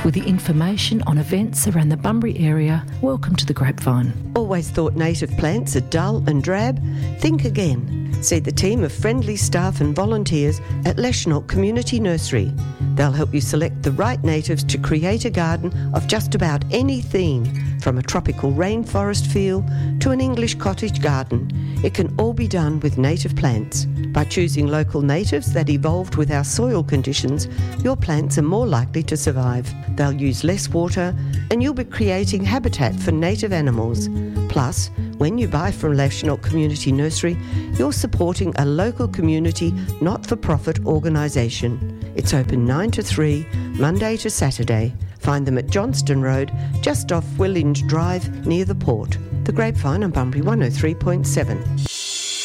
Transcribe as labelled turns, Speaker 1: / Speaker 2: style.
Speaker 1: With the information on events around the Bunbury area, welcome to The Grapevine.
Speaker 2: Always thought native plants are dull and drab? Think again. See the team of friendly staff and volunteers at Leschenault Community Nursery. They'll help you select the right natives to create a garden of just about any theme, from a tropical rainforest feel to an English cottage garden. It can all be done with native plants. By choosing local natives that evolved with our soil conditions, your plants are more likely to survive. They'll use less water and you'll be creating habitat for native animals. Plus, when you buy from Leschenault Community Nursery, you're supporting a local community not-for-profit organisation. It's open 9 to 3, Monday to Saturday. Find them at Johnston Road, just off Willinge Drive, near the port. The Grapevine on Bunbury 103.7.